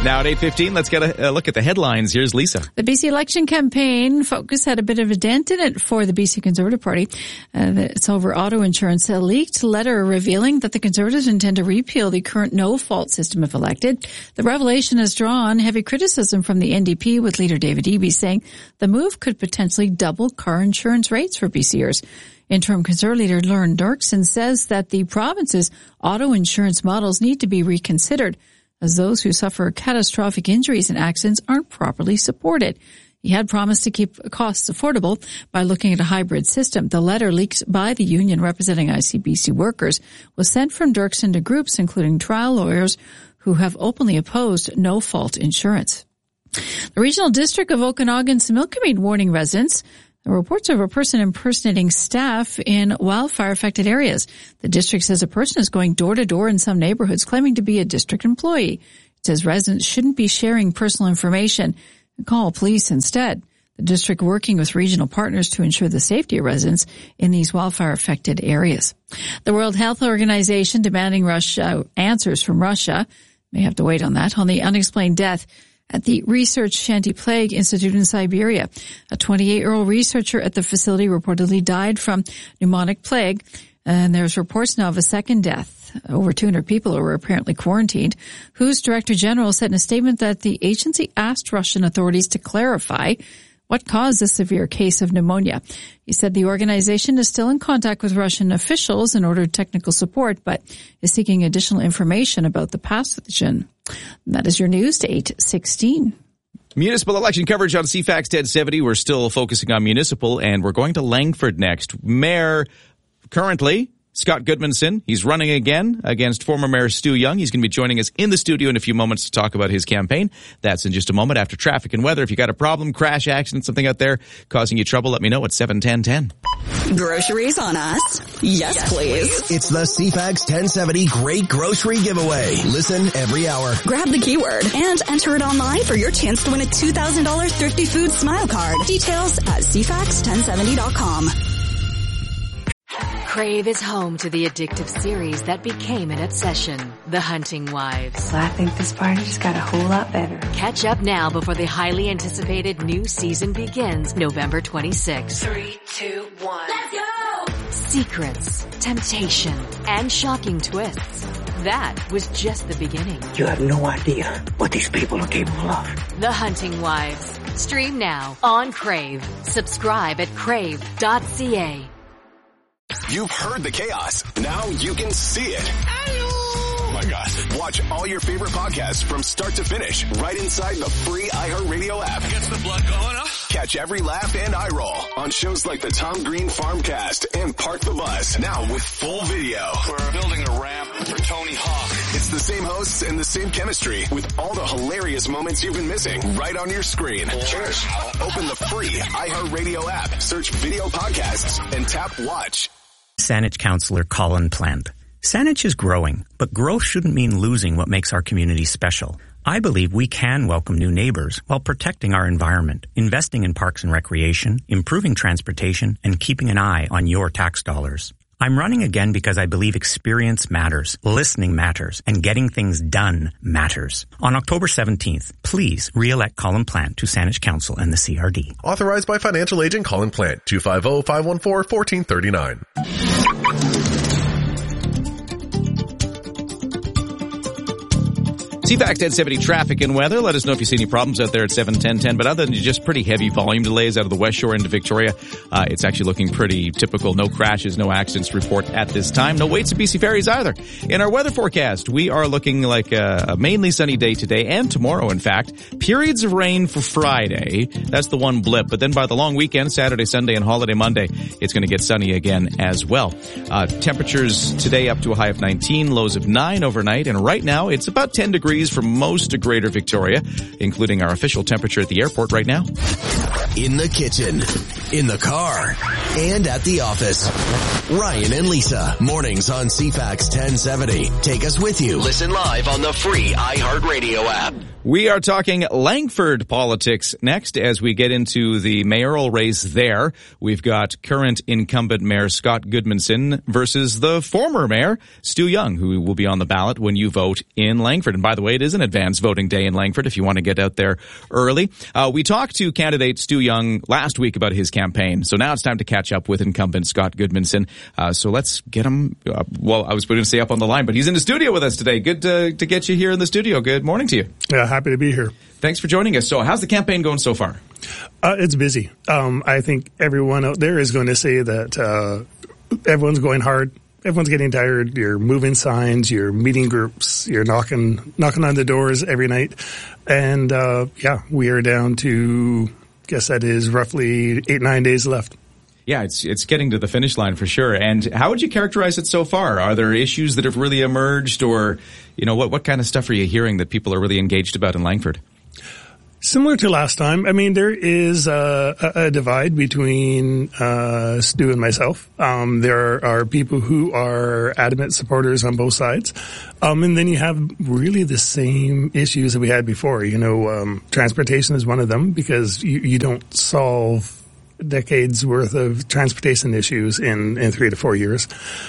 Now at 8:15, let's get a look at the headlines. Here's Lisa. The BC election campaign focus had a bit of a dent in it for the BC Conservative Party. It's over auto insurance. A leaked letter revealing that the Conservatives intend to repeal the current no-fault system if elected. The revelation has drawn heavy criticism from the NDP, with leader David Eby saying the move could potentially double car insurance rates for BCers. Interim Conservative leader Lauren Dirksen says that the province's auto insurance models need to be reconsidered, as those who suffer catastrophic injuries and accidents aren't properly supported. He had promised to keep costs affordable by looking at a hybrid system. The letter, leaked by the union representing ICBC workers, was sent from Dirksen to groups including trial lawyers who have openly opposed no-fault insurance. The Regional District of Okanagan's Similkameen warning residents the reports of a person impersonating staff in wildfire-affected areas. The district says a person is going door-to-door in some neighborhoods claiming to be a district employee. It says residents shouldn't be sharing personal information and call police instead. The district working with regional partners to ensure the safety of residents in these wildfire-affected areas. The World Health Organization demanding answers from Russia, may have to wait on that, on the unexplained death at the Research Shanti Plague Institute in Siberia. A 28-year-old researcher at the facility reportedly died from pneumonic plague, and there's reports now of a second death. Over 200 people were apparently quarantined. WHO's Director General said in a statement that the agency asked Russian authorities to clarify what caused the severe case of pneumonia. He said the organization is still in contact with Russian officials and ordered technical support, but is seeking additional information about the pathogen. And that is your news to 8:16. Municipal election coverage on CFAX 1070. We're still focusing on municipal, and we're going to Langford next. Mayor, currently, Scott Goodmanson. He's running again against former Mayor Stu Young. He's going to be joining us in the studio in a few moments to talk about his campaign. That's in just a moment after traffic and weather. If you got a problem, crash, accident, something out there causing you trouble, let me know at 71010. Groceries on us? Yes, please. It's the CFAX 1070 Great Grocery Giveaway. Listen every hour. Grab the keyword and enter it online for your chance to win a $2,000 Thrifty Foods Smile Card. Details at cfax1070.com. Crave is home to the addictive series that became an obsession, The Hunting Wives. I think this party just got a whole lot better. Catch up now before the highly anticipated new season begins November 26th. 3, 2, 1. Let's go! Secrets, temptation, and shocking twists. That was just the beginning. You have no idea what these people are capable of. The Hunting Wives. Stream now on Crave. Subscribe at crave.ca. You've heard the chaos. Now you can see it. Oh my God. Watch all your favorite podcasts from start to finish right inside the free iHeartRadio app. Gets the blood going, huh? Catch every laugh and eye roll on shows like the Tom Green Farmcast and Park the Bus. Now with full video. We're building a ramp for Tony Hawk. It's the same hosts and the same chemistry with all the hilarious moments you've been missing right on your screen. Cheers. Open the free iHeartRadio app, search video podcasts, and tap watch. Saanich Councillor Colin Plant. Saanich is growing, but growth shouldn't mean losing what makes our community special. I believe we can welcome new neighbors while protecting our environment, investing in parks and recreation, improving transportation, and keeping an eye on your tax dollars. I'm running again because I believe experience matters, listening matters, and getting things done matters. On October 17th, please re-elect Colin Plant to Saanich Council and the CRD. Authorized by financial agent Colin Plant, 250-514-1439. CFAX 1070 traffic and weather. Let us know if you see any problems out there at 71010. But other than just pretty heavy volume delays out of the West Shore into Victoria, it's actually looking pretty typical. No crashes, no accidents to report at this time. No waits at BC Ferries either. In our weather forecast, we are looking like a mainly sunny day today and tomorrow, in fact. Periods of rain for Friday. That's the one blip. But then by the long weekend, Saturday, Sunday, and holiday Monday, it's going to get sunny again as well. Temperatures today up to a high of 19, lows of 9 overnight. And right now, it's about 10 degrees for most of Greater Victoria, including our official temperature at the airport right now. In the kitchen. in the car, and at the office. Ryan and Lisa, mornings on CFAX 1070. Take us with you. Listen live on the free iHeartRadio app. We are talking Langford politics next as we get into the mayoral race there. We've got current incumbent Mayor Scott Goodmanson versus the former mayor, Stu Young, who will be on the ballot when you vote in Langford. And by the way, it is an advanced voting day in Langford if you want to get out there early. We talked to candidate Stu Young last week about his campaign. So now it's time to catch up with incumbent Scott Goodmanson. So let's get him, I was going to say up on the line, but he's in the studio with us today. Good to get you here in the studio. Good morning to you. Yeah, happy to be here. Thanks for joining us. So how's the campaign going so far? It's busy. I think everyone out there is going to say that everyone's going hard. Everyone's getting tired. You're moving signs, you're meeting groups, you're knocking on the doors every night. And we are down to, I guess that is roughly 8-9 days left. Yeah, it's getting to the finish line for sure. And how would you characterize it so far? Are there issues that have really emerged, or what kind of stuff are you hearing that people are really engaged about in Langford? Similar to last time, I mean, there is a divide between Stu and myself. There are people who are adamant supporters on both sides. And then you have really the same issues that we had before. Transportation is one of them, because you don't solve decades worth of transportation issues in 3 to 4 years.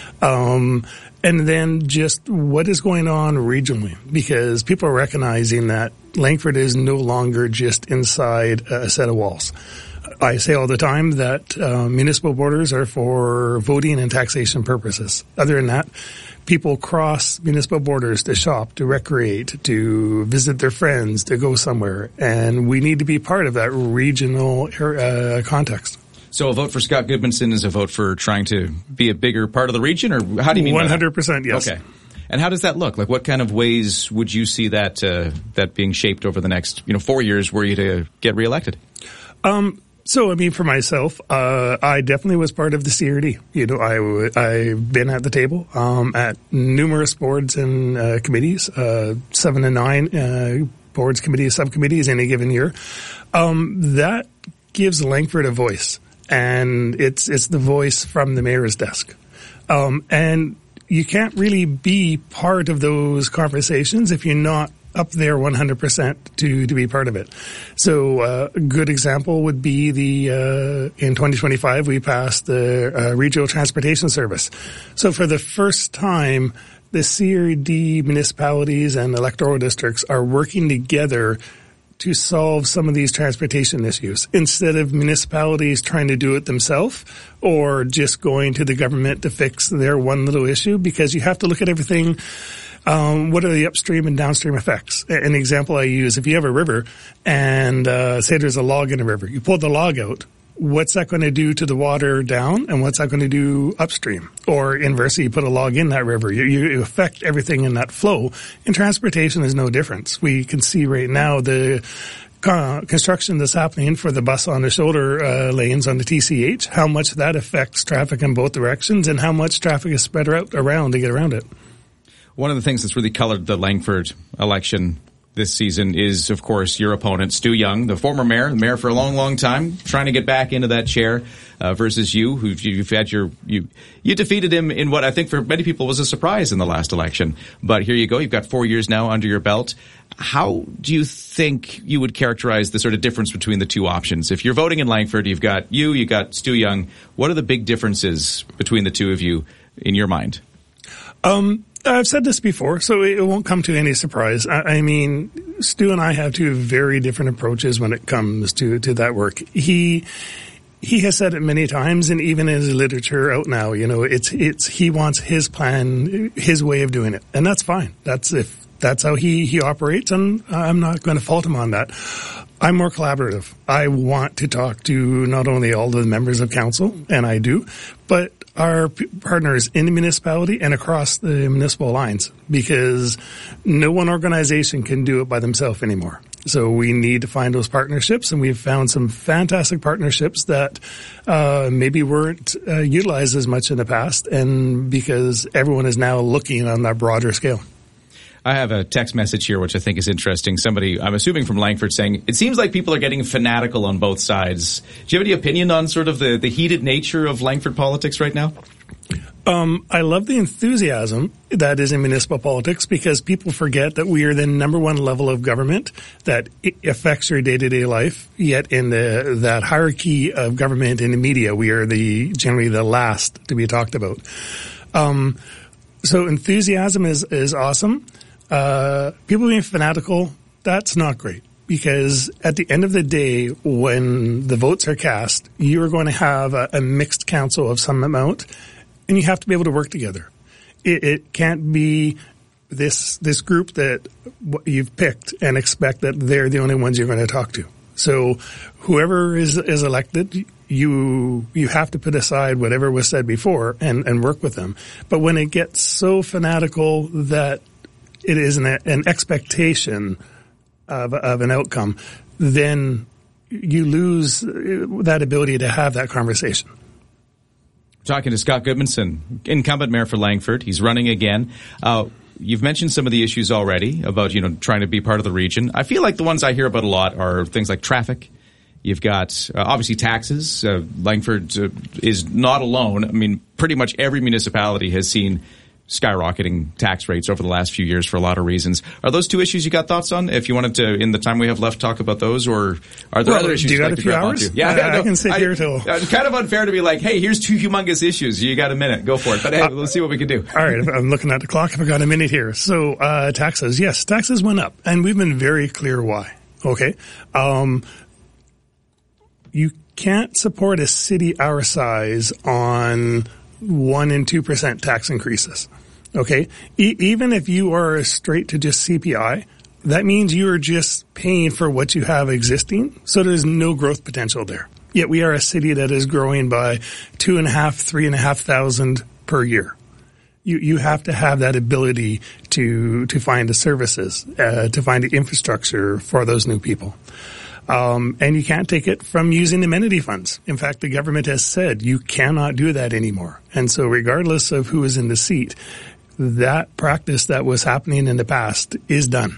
And then just what is going on regionally, because people are recognizing that Langford is no longer just inside a set of walls. I say all the time that municipal borders are for voting and taxation purposes. Other than that, people cross municipal borders to shop, to recreate, to visit their friends, to go somewhere. And we need to be part of that regional context. So a vote for Scott Goodmanson is a vote for trying to be a bigger part of the region, or how do you mean 100%, yes. Okay. And how does that look? Like, what kind of ways would you see that being shaped over the next 4 years were you to get reelected? So, I mean, for myself, I definitely was part of the CRD. I've been at the table at numerous boards and committees, 7 to 9 boards, committees, subcommittees in a given year. That gives Langford a voice, and it's the voice from the mayor's desk. And you can't really be part of those conversations if you're not up there 100% to be part of it. So a good example would be in 2025 we passed the regional transportation service. So for the first time, the CRD municipalities and electoral districts are working together to solve some of these transportation issues, instead of municipalities trying to do it themselves or just going to the government to fix their one little issue, because you have to look at everything. What are the upstream and downstream effects? An example I use, if you have a river and say there's a log in a river, you pull the log out, what's that going to do to the water down, and what's that going to do upstream? Or inversely, you put a log in that river, you affect everything in that flow. In transportation, there's no difference. We can see right now the construction that's happening for the bus on the shoulder lanes on the TCH, how much that affects traffic in both directions, and how much traffic is spread out around to get around it. One of the things that's really colored the Langford election this season is, of course, your opponent, Stu Young, the former mayor, the mayor for a long, long time, trying to get back into that chair, versus you, who you've had you defeated him in what I think for many people was a surprise in the last election. But here you go. You've got 4 years now under your belt. How do you think you would characterize the sort of difference between the two options? If you're voting in Langford, you've got Stu Young. What are the big differences between the two of you in your mind? I've said this before, so it won't come to any surprise. I mean, Stu and I have two very different approaches when it comes to that work. He has said it many times, and even in his literature out now, he wants his plan, his way of doing it, and that's fine. That's how he operates, and I'm not going to fault him on that. I'm more collaborative. I want to talk to not only all the members of council, and I do, but our partners in the municipality and across the municipal lines, because no one organization can do it by themselves anymore. So we need to find those partnerships, and we've found some fantastic partnerships that maybe weren't utilized as much in the past, and because everyone is now looking on that broader scale. I have a text message here, which I think is interesting. Somebody, I'm assuming from Langford, saying, it seems like people are getting fanatical on both sides. Do you have any opinion on sort of the heated nature of Langford politics right now? I love the enthusiasm that is in municipal politics because people forget that we are the number one level of government that affects your day-to-day life. Yet in that hierarchy of government in the media, we are generally the last to be talked about. So enthusiasm is awesome. People being fanatical, that's not great. Because at the end of the day, when the votes are cast, you are going to have a mixed council of some amount, and you have to be able to work together. It can't be this group that you've picked and expect that they're the only ones you're going to talk to. So whoever is elected, you have to put aside whatever was said before and work with them. But when it gets so fanatical that it is an expectation of an outcome, then you lose that ability to have that conversation. Talking to Scott Goodmanson, incumbent mayor for Langford. He's running again. You've mentioned some of the issues already about, trying to be part of the region. I feel like the ones I hear about a lot are things like traffic. You've got, obviously, taxes. Langford is not alone. I mean, pretty much every municipality has seen skyrocketing tax rates over the last few years for a lot of reasons. Are those two issues you got thoughts on? If you wanted to, in the time we have left, talk about those, or are there other issues you'd like to grab onto? Yeah, I can sit here till. It's kind of unfair to be like, hey, here's two humongous issues. You got a minute. Go for it. But hey, let's see what we can do. All right. I'm looking at the clock. I've got a minute here. So, taxes. Yes, taxes went up, and we've been very clear why. Okay. You can't support a city our size on 1% and 2% tax increases. Okay? Even if you are straight to just CPI, that means you are just paying for what you have existing, so there's no growth potential there. Yet we are a city that is growing by 2,500, 3,500 per year. You have to have that ability to find the services, to find the infrastructure for those new people. And you can't take it from using amenity funds. In fact, the government has said you cannot do that anymore. And so regardless of who is in the seat, that practice that was happening in the past is done.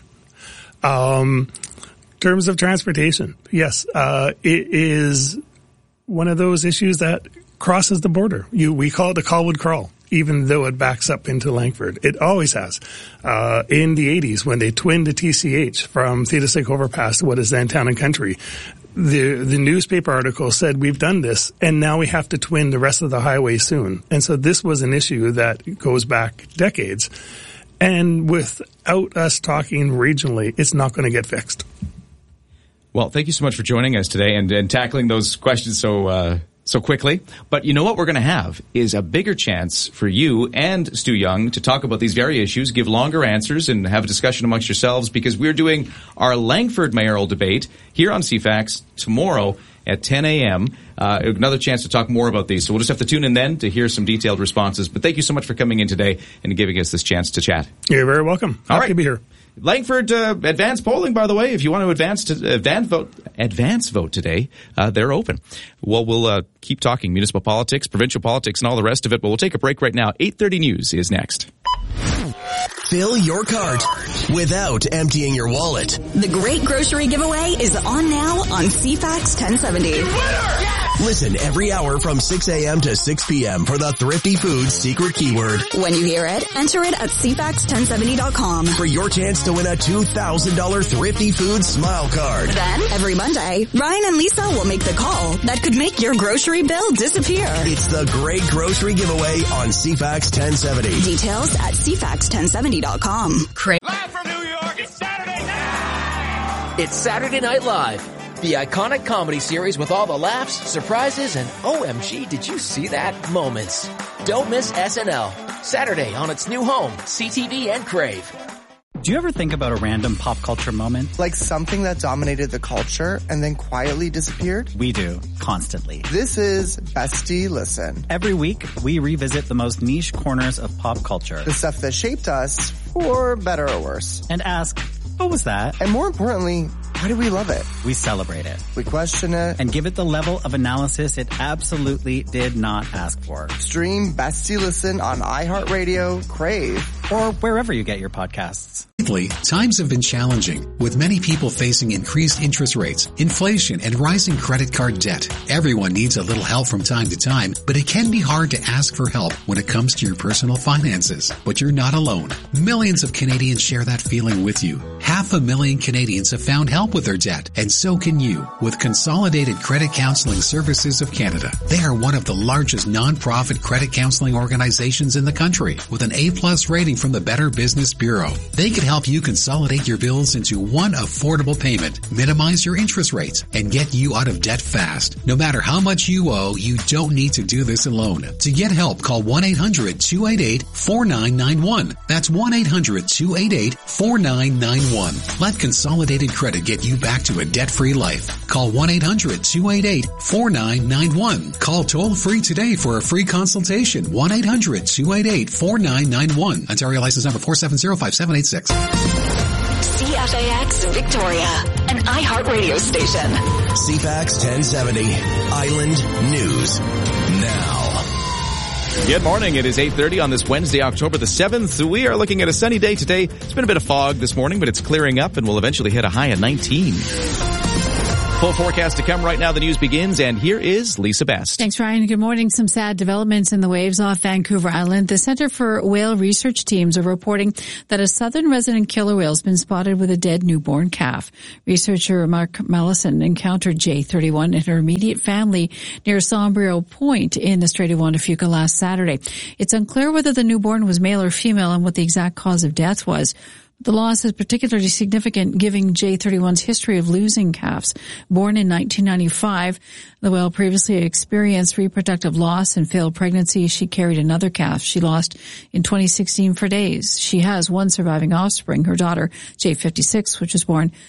In terms of transportation, yes, it is one of those issues that crosses the border. We call it the Colwood Crawl, even though it backs up into Langford. It always has. In the 80s, when they twinned the TCH from Theta Sig Overpass to what is then Town and Country, the newspaper article said, we've done this, and now we have to twin the rest of the highway soon. And so this was an issue that goes back decades. And without us talking regionally, it's not going to get fixed. Well, thank you so much for joining us today and tackling those questions so quickly. But you know what we're going to have is a bigger chance for you and Stu Young to talk about these very issues, give longer answers, and have a discussion amongst yourselves, because we're doing our Langford mayoral debate here on CFAX tomorrow at 10 a.m. Another chance to talk more about these. So we'll just have to tune in then to hear some detailed responses. But thank you so much for coming in today and giving us this chance to chat. You're very welcome. Happy to be here. Langford advanced polling, by the way. If you want to advance vote today, they're open. Well, we'll keep talking municipal politics, provincial politics, and all the rest of it. But we'll take a break right now. 8:30 News is next. Fill your cart without emptying your wallet. The Great Grocery Giveaway is on now on CFAX 1070. Listen every hour from 6 a.m. to 6 p.m. for the Thrifty Foods secret keyword. When you hear it, enter it at CFAX1070.com. For your chance to win a $2,000 Thrifty Foods Smile Card. Then, every Monday, Ryan and Lisa will make the call that could make your grocery bill disappear. It's the Great Grocery Giveaway on CFAX 1070. Details at CFAX1070.com. Live from New York, it's Saturday night! It's Saturday Night Live, the iconic comedy series with all the laughs, surprises, and OMG, did you see that moments. Don't miss SNL, Saturday on its new home, CTV and Crave. Do you ever think about a random pop culture moment? Like something that dominated the culture and then quietly disappeared? We do, constantly. This is Bestie Listen. Every week, we revisit the most niche corners of pop culture. The stuff that shaped us, for better or worse. And ask, what was that? And more importantly, Why do we love it? We celebrate it. We question it. And give it the level of analysis it absolutely did not ask for. Stream Bestie Listen on iHeartRadio, Crave, or wherever you get your podcasts. Lately, times have been challenging, with many people facing increased interest rates, inflation, and rising credit card debt. Everyone needs a little help from time to time, but it can be hard to ask for help when it comes to your personal finances. But you're not alone. Millions of Canadians share that feeling with you. 500,000 Canadians have found help with their debt, and so can you with Consolidated Credit Counseling Services of Canada. They are one of the largest non-profit credit counseling organizations in the country, with an A+ rating from the Better Business Bureau. They can help you consolidate your bills into one affordable payment, minimize your interest rates, and get you out of debt fast. No matter how much you owe, you don't need to do this alone. To get help, call 1-800-288-4991. That's 1-800-288-4991. Let Consolidated Credit get you back to a debt-free life. Call 1-800-288-4991. Call toll-free today for a free consultation. 1-800-288-4991. Ontario license number 4705786. CFAX Victoria, an iHeartRadio station. CFAX 1070, Island News Now. Good morning. It is 8:30 on this Wednesday, October the 7th. We are looking at a sunny day today. It's been a bit of fog this morning, but it's clearing up and we'll eventually hit a high of 19. Full forecast to come right now. The news begins, and here is Lisa Best. Thanks, Ryan. Good morning. Some sad developments in the waves off Vancouver Island. The Centre for Whale Research teams are reporting that a southern resident killer whale has been spotted with a dead newborn calf. Researcher Mark Mellison encountered J31 and her immediate family near Sombrio Point in the Strait of Juan de Fuca last Saturday. It's unclear whether the newborn was male or female and what the exact cause of death was. The loss is particularly significant given J31's history of losing calves. Born in 1995, the whale previously experienced reproductive loss and failed pregnancy. She carried another calf she lost in 2016 for days. She has one surviving offspring, her daughter, J56, which was born